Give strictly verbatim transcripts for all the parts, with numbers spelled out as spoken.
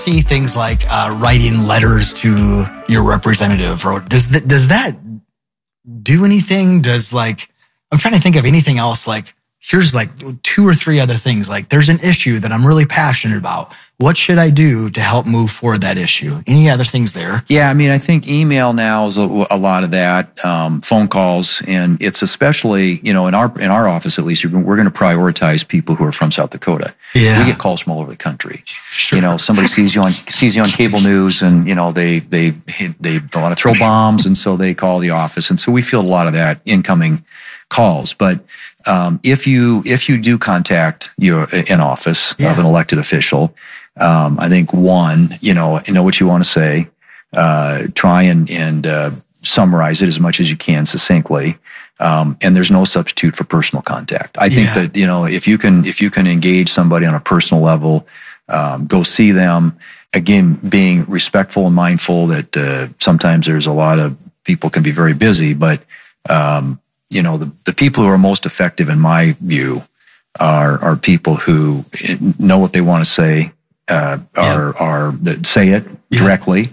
See things like uh, writing letters to your representative, or does th- does that do anything? Does like, I'm trying to think of anything else. Like, here's like two or three other things. Like, there's an issue that I'm really passionate about. What should I do to help move forward that issue? Any other things there? Yeah, I mean, I think email now is a, a lot of that, um, phone calls, and it's especially, you know, in our in our office at least, we're going to prioritize people who are from South Dakota. Yeah. We get calls from all over the country. Sure. You know, somebody sees you on sees you on cable news, and you know they they they, they want to throw bombs, and so they call the office, and so we feel a lot of that incoming calls. But um, if you if you do contact your an office yeah. of an elected official. Um, I think one, you know, you know what you want to say, uh, try and, and, uh, summarize it as much as you can succinctly. Um, and there's no substitute for personal contact. I think yeah. that, you know, if you can, if you can engage somebody on a personal level, um, go see them, again, being respectful and mindful that, uh, sometimes there's a lot of people can be very busy, but, um, you know, the, the people who are most effective in my view are, are people who know what they want to say. Uh, are yeah. are that say it yeah. directly,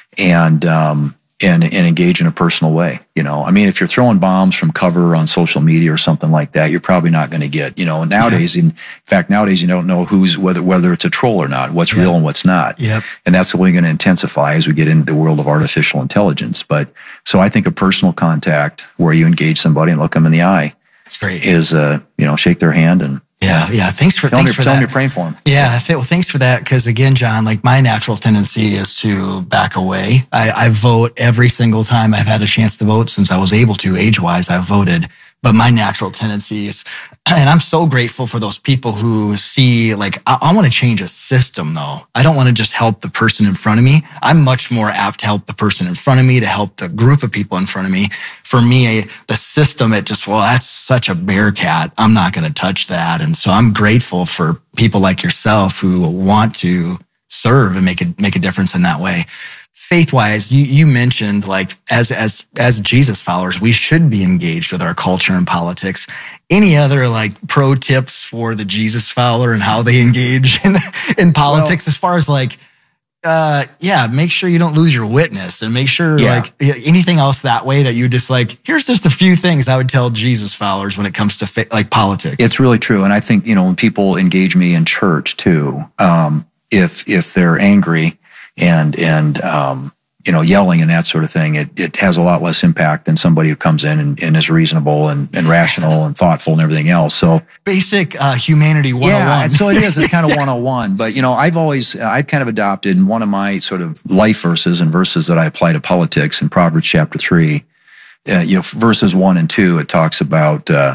and um and and engage in a personal way. You know, I mean, if you're throwing bombs from cover on social media or something like that, you're probably not going to get. You know, nowadays, yeah. in fact, nowadays you don't know who's whether whether it's a troll or not, what's yeah. real and what's not. Yep. And that's only going to intensify as we get into the world of artificial intelligence. But so I think a personal contact where you engage somebody and look them in the eye, that's great. Is uh you know shake their hand and. Yeah, yeah. Thanks for tell thanks me, for tell that. me you're praying for him. Yeah, well, thanks for that. Because again, John, like my natural tendency is to back away. I, I vote every single time I've had a chance to vote since I was able to, age-wise. I've voted, but my natural tendency is, and I'm so grateful for those people who see, like, I, I want to change a system, though. I don't want to just help the person in front of me. I'm much more apt to help the person in front of me, to help the group of people in front of me. For me, the system, it just, well, that's such a bear cat. I'm not going to touch that. And so I'm grateful for people like yourself who want to serve and make a, make a difference in that way. Faith-wise, you, you mentioned, like, as, as, as Jesus followers, we should be engaged with our culture and politics. Any other, like, pro tips for the Jesus follower and how they engage in, in politics, well, as far as, like, uh, yeah, make sure you don't lose your witness, and make sure, yeah. like, anything else that way that you just, like, here's just a few things I would tell Jesus followers when it comes to, fa- like, politics. It's really true. And I think, you know, when people engage me in church, too, um, if, if they're angry, and, and, um, you know, yelling and that sort of thing, it, it has a lot less impact than somebody who comes in and, and is reasonable and, and rational and thoughtful and everything else. So basic, uh, humanity one oh one. Yeah, so it is. It's kind of one oh one. But, you know, I've always, I've kind of adopted one of my sort of life verses and verses that I apply to politics in Proverbs chapter three, uh, you know, verses one and two, it talks about, uh,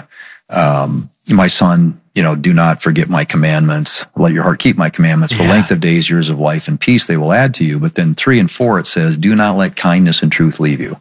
um, my son, you know, do not forget my commandments. Let your heart keep my commandments. For yeah. length of days, years of life, and peace they will add to you. But then three and four, it says, do not let kindness and truth leave you.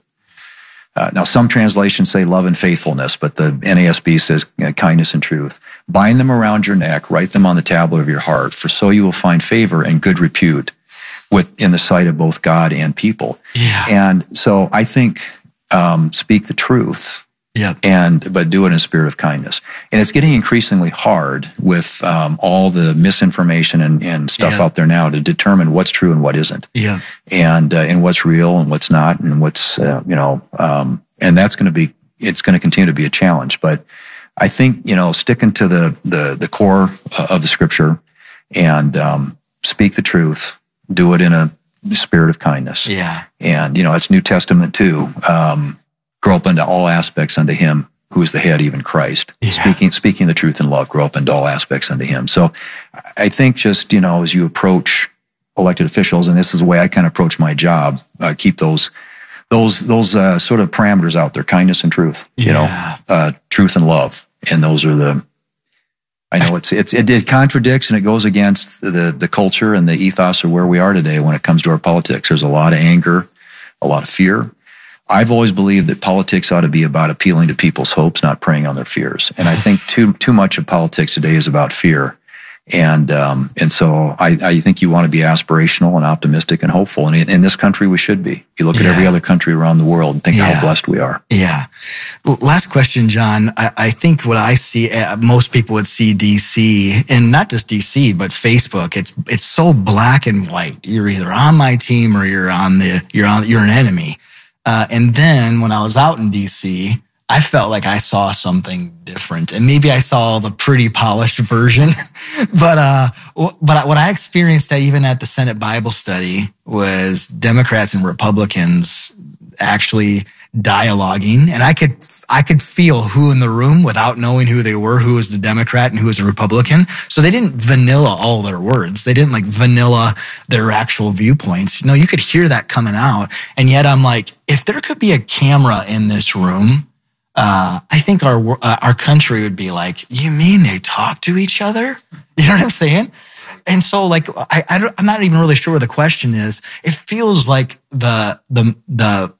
Uh, now, some translations say love and faithfulness, but the N A S B says you know, kindness and truth. Bind them around your neck, write them on the tablet of your heart, for so you will find favor and good repute with in the sight of both God and people. Yeah. And so I think um, speak the truth. Yeah. And, but do it in a spirit of kindness. And it's getting increasingly hard with, um, all the misinformation and, and stuff yeah. out there now to determine what's true and what isn't. Yeah. And, uh, and what's real and what's not and what's, uh, you know, um, and that's going to be, it's going to continue to be a challenge. But I think, you know, sticking to the, the, the core of the scripture and, um, speak the truth, do it in a spirit of kindness. Yeah. And, you know, it's New Testament too. Um, grow up into all aspects unto him who is the head, even Christ. Yeah. Speaking speaking the truth in love, grow up into all aspects unto him. So I think just, you know, as you approach elected officials, and this is the way I kind of approach my job, uh, keep those those those uh, sort of parameters out there, kindness and truth, yeah. you know, uh, truth and love. And those are the, I know it's, it's, it, it contradicts and it goes against the, the culture and the ethos of where we are today when it comes to our politics. There's a lot of anger, a lot of fear. I've always believed that politics ought to be about appealing to people's hopes, not preying on their fears. And I think too too much of politics today is about fear. And um, and so I, I think you want to be aspirational and optimistic and hopeful. And in, in this country, we should be. You look at Yeah. every other country around the world and think Yeah. how blessed we are. Yeah. L- Last question, John. I, I think what I see, uh, most people would see D C, and not just D C, but Facebook. It's it's so black and white. You're either on my team or you're on the you're on you're an enemy. Uh, and then when I was out in D C, I felt like I saw something different, and maybe I saw the pretty polished version. but uh, w- but what I experienced that even at the Senate Bible study was Democrats and Republicans actually dialoguing, and I could I could feel who in the room without knowing who they were, who was the Democrat and who was the Republican. So they didn't vanilla all their words. They didn't like vanilla their actual viewpoints. You know, you could hear that coming out, and yet I'm like, if there could be a camera in this room, uh, I think our uh, our country would be like, you mean they talk to each other? You know what I'm saying? And so, like, I, I don't, I'm not even really sure what the question is. It feels like the the the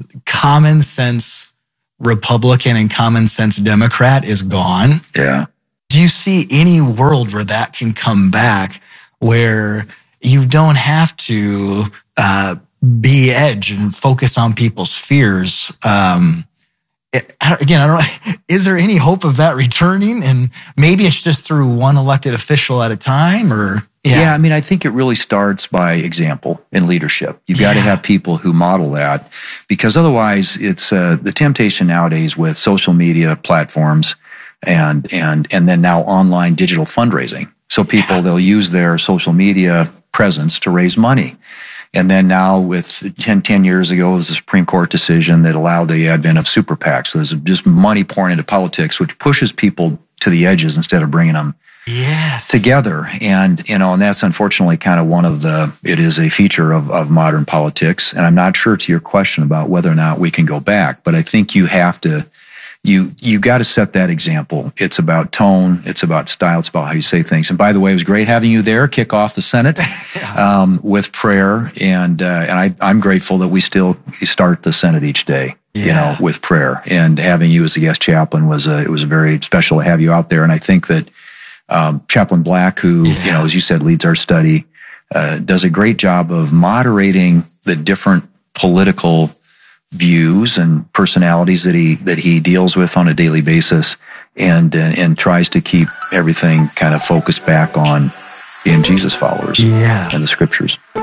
common sense Republican and common sense Democrat is gone. Yeah. Do you see any world where that can come back, where you don't have to uh, be edge and focus on people's fears? Um, it, I don't- again, I don't. Is there any hope of that returning? And maybe it's just through one elected official at a time, or Yeah. yeah, I mean, I think it really starts by example in leadership. You've got to Yeah. have people who model that, because otherwise it's uh, the temptation nowadays with social media platforms and, and, and then now online digital fundraising. So people, Yeah. they'll use their social media presence to raise money. And then now with ten, ten years ago, there's a Supreme Court decision that allowed the advent of super PACs. So there's just money pouring into politics, which pushes people to the edges instead of bringing them yes, together. And, you know, and that's unfortunately kind of one of the, it is a feature of, of modern politics. And I'm not sure to your question about whether or not we can go back, but I think you have to, you, you got to set that example. It's about tone. It's about style. It's about how you say things. And by the way, it was great having you there, kick off the Senate, um, with prayer. And, uh, and I, I'm grateful that we still start the Senate each day. You Yeah. know, with prayer, and having you as the guest chaplain was a, it was very special to have you out there. And I think that Um, Chaplain Black, who, Yeah. you know, as you said, leads our study, uh, does a great job of moderating the different political views and personalities that he that he deals with on a daily basis, and uh, and tries to keep everything kind of focused back on being Jesus followers yeah. and the scriptures.